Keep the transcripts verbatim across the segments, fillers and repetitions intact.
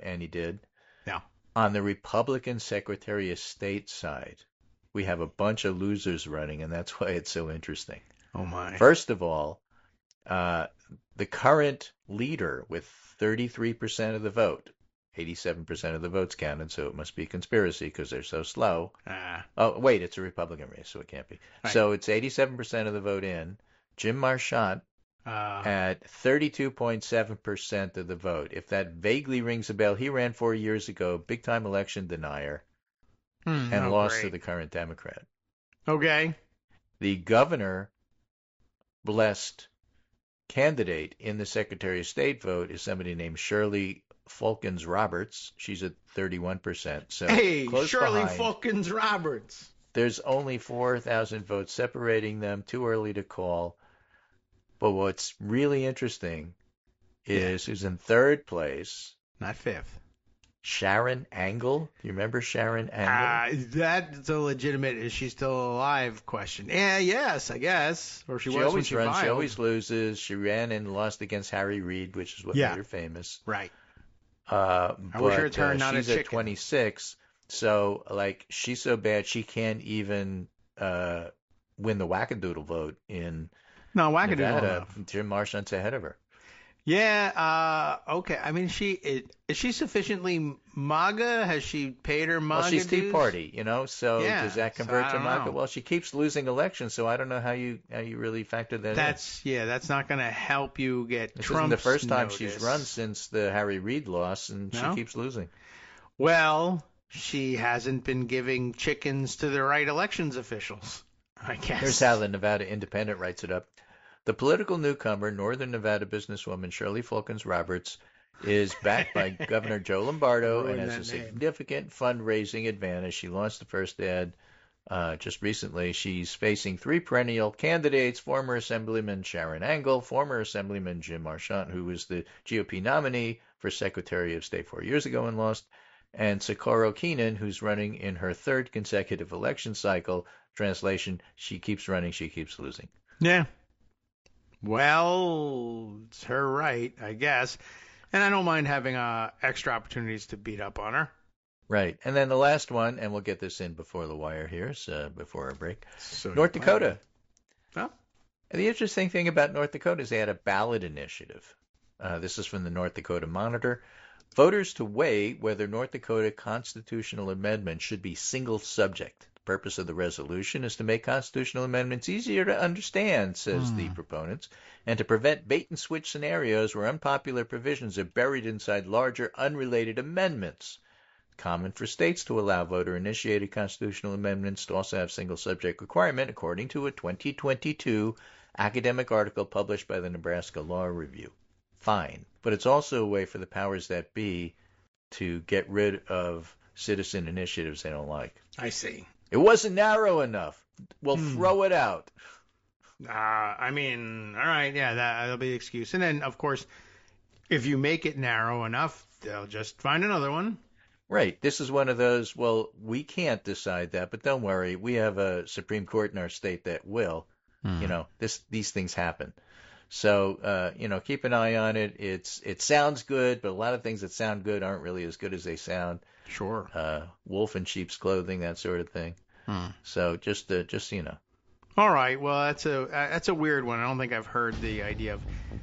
and he did. Yeah. On the Republican Secretary of State side, we have a bunch of losers running, and that's why it's so interesting. Oh, my. First of all, uh, the current leader with thirty-three percent of the vote, eighty-seven percent of the votes counted, so it must be conspiracy because they're so slow. Ah. Oh, wait, it's a Republican race, so it can't be. Right. So it's eighty-seven percent of the vote in. Jim Marchant Uh, at thirty-two point seven percent of the vote. If that vaguely rings a bell, he ran four years ago, big-time election denier, hmm, and oh, lost great. to the current Democrat. Okay. The governor blessed candidate in the Secretary of State vote is somebody named Shirley Fulkins Roberts. She's at thirty-one percent. So Hey, close Shirley behind. Fulkins Roberts. There's only four thousand votes separating them. Too early to call. But what's really interesting is who's in third place, Not fifth. Sharon Angle. Do you remember Sharon Angle? Uh, that's a legitimate is she still alive question. Yeah, yes, I guess. Or she, she was when always she runs. filed. She always loses. She ran and lost against Harry Reid, which is what Yeah. made her famous. Right. Uh, I but wish her turn, uh, not a she's at chicken. twenty-six. So, like, she's so bad she can't even uh, win the wackadoodle vote in No, wackadoodle Nevada. enough. Jim Marchant's ahead of her. Yeah, uh, okay. I mean, she it, is she sufficiently MAGA? Has she paid her MAGA Well, she's Tea dues? Party, you know. So Yeah, does that so convert I to don't MAGA? know. Well, she keeps losing elections, so I don't know how you how you really factor that in. That's yeah. That's not going to help you get This Trump's isn't the first time notice. she's run since the Harry Reid loss, and No? she keeps losing. Well, she hasn't been giving chickens to the right elections officials, I guess. Here's how the Nevada Independent writes it up. The political newcomer, Northern Nevada businesswoman Shirley Fulkins Roberts, is backed by Governor Joe Lombardo and Ruined has a that name. significant fundraising advantage. She launched the first ad uh, just recently. She's facing three perennial candidates, former Assemblyman Sharon Angle, former Assemblyman Jim Marchant, who was the G O P nominee for Secretary of State four years ago and lost, and Socorro Keenan, who's running in her third consecutive election cycle. Translation, she keeps running, she keeps losing. Yeah. Well, it's her right, I guess. And I don't mind having uh, extra opportunities to beat up on her. Right. And then the last one, and we'll get this in before the wire here, so before our break. So North Dakota. Oh. And the interesting thing about North Dakota is they had a ballot initiative. Uh, this is from the North Dakota Monitor. Voters to weigh whether North Dakota constitutional amendments should be single subject. The purpose of the resolution is to make constitutional amendments easier to understand, says Hmm. the proponents, and to prevent bait-and-switch scenarios where unpopular provisions are buried inside larger, unrelated amendments. Common for states to allow voter-initiated constitutional amendments to also have single-subject requirement, according to a twenty twenty-two academic article published by the Nebraska Law Review. Fine. But it's also a way for the powers that be to get rid of citizen initiatives they don't like. I see. It wasn't narrow enough. We'll Hmm. throw it out. Uh, I mean, all right, yeah, that, that'll be the excuse. And then, of course, if you make it narrow enough, they'll just find another one. Right. This is one of those, well, we can't decide that, but don't worry. We have a Supreme Court in our state that will. You know, this these things happen. So, uh, you know, keep an eye on it. It's It sounds good, but a lot of things that sound good aren't really as good as they sound. Sure. Uh, wolf in sheep's clothing, that sort of thing. Hmm. So just, uh, just so you know. All right. Well, that's a uh, that's a weird one. I don't think I've heard the idea of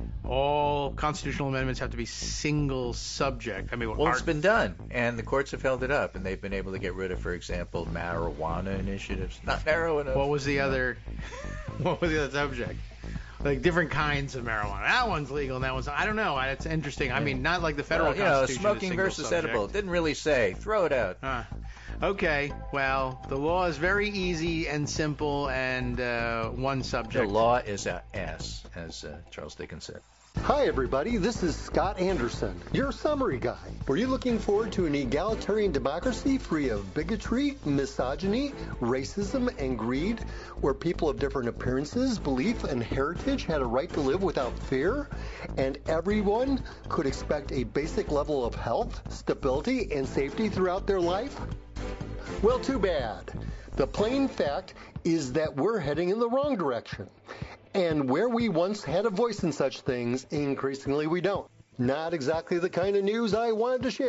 all constitutional amendments have to be single subject. I mean, Well, are- it's been done, and the courts have held it up, and they've been able to get rid of, for example, marijuana initiatives. Not narrow enough. what was the other? What was the other subject? Like different kinds of marijuana. That one's legal, and that one's. I don't know. It's interesting. I mean, not like the federal Well, you know, constitution. is smoking single versus subject. edible. It didn't really say. Throw it out. Huh. Okay. Well, the law is very easy and simple, and uh, one The subject. law is a ass, as uh, Charles Dickens said. Hi everybody, this is Scott Anderson, your summary guy. Were you looking forward to an egalitarian democracy free of bigotry, misogyny, racism, and greed, where people of different appearances, belief, and heritage had a right to live without fear, and everyone could expect a basic level of health, stability, and safety throughout their life? Well, too bad. The plain fact is that we're heading in the wrong direction. And where we once had a voice in such things, increasingly we don't. Not exactly the kind of news I wanted to share.